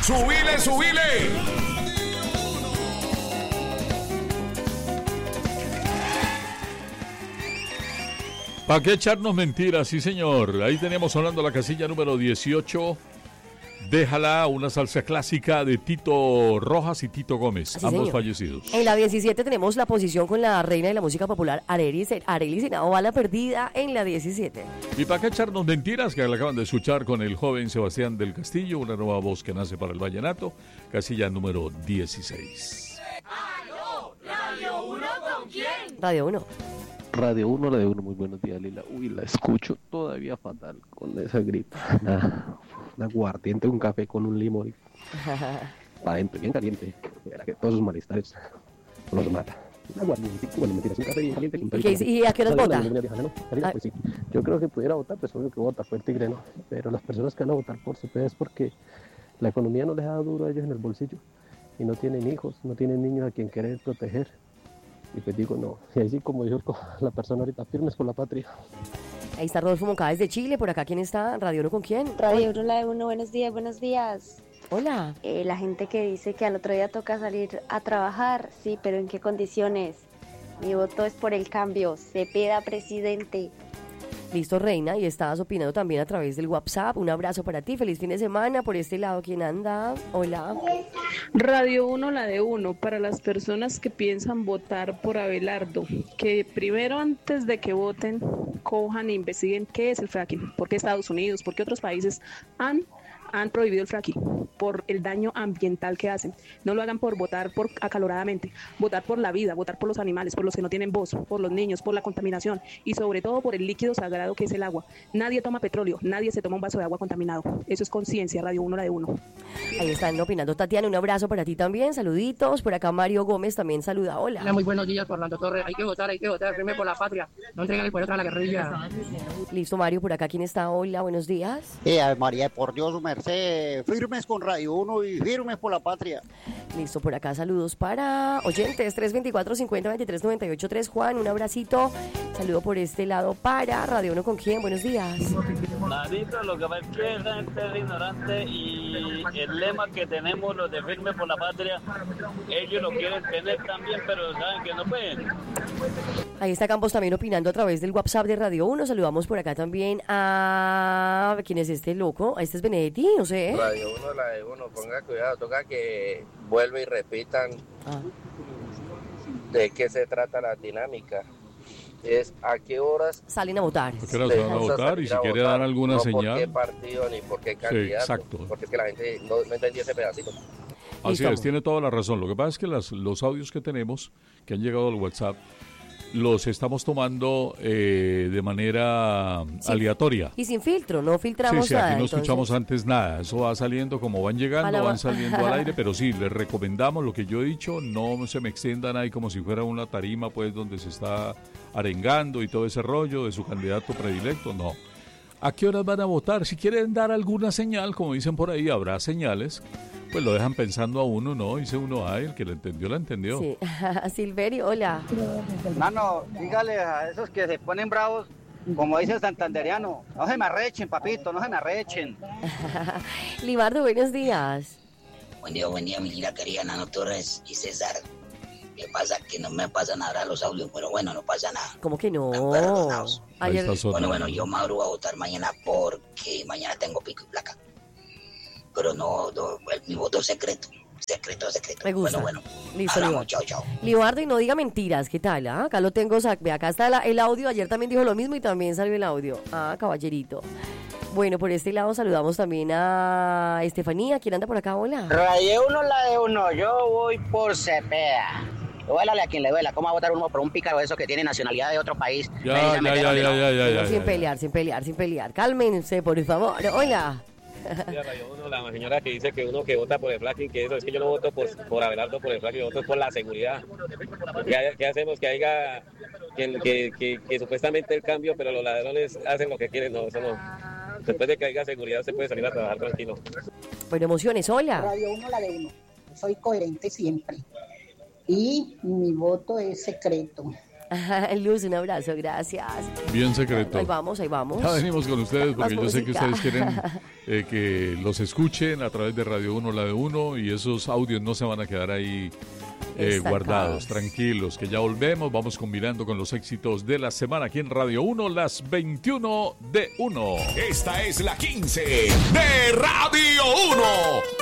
¡Subile, subile! ¿Para qué echarnos mentiras? Sí, señor. Ahí teníamos sonando la casilla número 18. Déjala, una salsa clásica de Tito Rojas y Tito Gómez, Así, ambos señor. fallecidos. En la 17 tenemos la posición con la reina de la música popular, Arely Senao, bala perdida en la 17. ¿Y para qué echarnos mentiras? Que la acaban de escuchar con el joven Sebastián del Castillo, una nueva voz que nace para el vallenato, casilla número 16. ¡Aló! ¿Radio 1 con quién? Radio 1. Radio 1, la de 1, muy buenos días, Lila. Uy, la escucho todavía fatal con esa gripa. Un aguardiente, un café con un limón. Para adentro, bien caliente. Verá que todos sus malestares los mata. Un aguardiente, bueno, mentiras, un café bien caliente. Con ¿Y a qué horas vota? Pues sí. Yo creo que pudiera votar, pues obvio que vota por el Tigre, ¿no? Pero las personas que van a votar por CP es porque la economía no les da duro a ellos en el bolsillo. Y no tienen hijos, no tienen niños a quien querer proteger. Y pues digo, no, y así como dijo la persona ahorita, firmes por la patria. Ahí está Rodolfo Moncada desde Chile, por acá, ¿quién está? ¿Radio 1 con quién? Radio 1, la de 1, buenos días, buenos días. Hola. La gente que dice que al otro día toca salir a trabajar, sí, pero ¿en qué condiciones? Mi voto es por el cambio, Cepeda presidente. Listo, Reina, y estabas opinando también a través del WhatsApp. Un abrazo para ti, feliz fin de semana. Por este lado, ¿quién anda? Hola. Radio 1, la de 1, para las personas que piensan votar por Abelardo, que primero antes de que voten, cojan e investiguen qué es el fracking, por qué Estados Unidos, por qué otros países han prohibido el fracking, por el daño ambiental que hacen. No lo hagan por votar por acaloradamente, votar por la vida, votar por los animales, por los que no tienen voz, por los niños, por la contaminación y sobre todo por el líquido sagrado que es el agua. Nadie toma petróleo, nadie se toma un vaso de agua contaminado. Eso es conciencia, Radio 1, la de 1. Ahí están opinando. Tatiana, un abrazo para ti también, saluditos. Por acá Mario Gómez también saluda, hola. Hola, muy buenos días, Orlando Torres. Hay que votar, firme por la patria. No entregan el poder a la guerrilla. Listo, Mario, por acá, ¿quién está? Hola, buenos días. María, por Dios, su merced, firmes con Radio 1 y firmes por la patria. Listo, por acá saludos para oyentes, 324-50-23-98-3. Juan, un abracito. Saludo por este lado para Radio 1 con quién, buenos días. Nadita, lo que pasa es que esa gente es ignorante y el lema que tenemos los de firme por la patria, ellos lo quieren tener también, pero saben que no pueden. Ahí está Campos también opinando a través del WhatsApp de Radio 1. Saludamos por acá también a... ¿Quién es este loco? Este es Benedetti, no sé. Radio 1, la de 1, ponga cuidado, toca que vuelva y repitan de qué se trata la dinámica. Es a qué horas salen a votar. ¿A qué horas van a votar? Y si quiere dar alguna señal. No por qué partido ni por qué candidato. Sí, exacto. Porque es que la gente no entendía ese pedacito. Así es, tiene toda la razón. Lo que pasa es que los audios que tenemos, que han llegado al WhatsApp, los estamos tomando de manera aleatoria. Y sin filtro, no filtramos sí, nada. Aquí no entonces escuchamos antes nada. Eso va saliendo como van llegando, van saliendo al aire. Pero sí, les recomendamos lo que yo he dicho. No se me extiendan ahí como si fuera una tarima, pues, donde se está arengando y todo ese rollo de su candidato predilecto. No. ¿A qué horas van a votar? Si quieren dar alguna señal, como dicen por ahí, habrá señales. Pues lo dejan pensando a uno, ¿no? Dice uno, el que lo entendió, lo entendió. Sí. Silverio, hola. Mano, dígale a esos que se ponen bravos, como dice el santanderiano, no se me arrechen, papito, no se me arrechen. Libardo, buenos días. Buen día, mi linda querida Nano Torres y César. ¿Qué pasa? Que no me pasan ahora los audios, pero bueno, no pasa nada. ¿Cómo que no? Ayer... Bueno, yo madrugo a votar mañana porque mañana tengo pico y placa. Pero no, mi voto es secreto. Secreto. Me gusta. Bueno. Listo, hablamos, chao. Libardo, y no diga mentiras, ¿qué tal? Acá lo tengo, acá está el audio. Ayer también dijo lo mismo y también salió el audio. Caballerito. Bueno, por este lado saludamos también a Estefanía. ¿Quién anda por acá? Hola. Radio 1, la de 1. Yo voy por Cepeda. Duélale a quien le duela. ¿Cómo va a votar uno por un pícaro de esos que tiene nacionalidad de otro país? Ya. Sin pelear. Cálmense, por favor. Hola. La señora que dice que uno que vota por el fracking, que eso es que yo no voto por Abelardo por el fracking, yo voto por la seguridad. ¿Qué hacemos? Que haya que supuestamente el cambio, pero los ladrones hacen lo que quieren, no, eso no. Después de que haya seguridad se puede salir a trabajar tranquilo. Bueno, emociones, hola. Radio 1, la de 1. Soy coherente siempre. Y mi voto es secreto. Luz, un abrazo, gracias. Bien secreto. Ahí vamos. Ya venimos con ustedes porque yo sé que ustedes quieren que los escuchen a través de Radio 1, la de 1, y esos audios no se van a quedar ahí guardados. Tranquilos, que ya volvemos. Vamos combinando con los éxitos de la semana aquí en Radio 1, las 21 de 1. Esta es la 15 de Radio 1.